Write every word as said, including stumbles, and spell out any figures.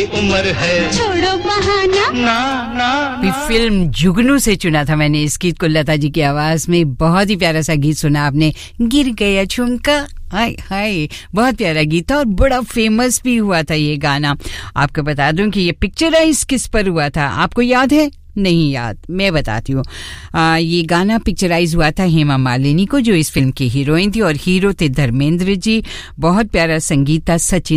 उम्र है छोड़ो बहाना ना ना, ना। फिल्म जुगनू से चुना था मैंने इस गीत को लता जी की आवाज में। बहुत ही प्यारा सा गीत सुना आपने, गिर गया झुमका, हाय हाय, बहुत प्यारा गीत था और बड़ा फेमस भी हुआ था ये गाना। आपको बता दूं कि ये पिक्चराइज किस पर हुआ था, आपको याद है? नहीं याद, मैं बताती हूँ। ये गाना पिक्चराइज हुआ था हेमा मालिनी को, जो इस फिल्म की हीरोइन थी, और हीरो थे धर्मेंद्र जी। बहुत प्यारा संगीत था सचिन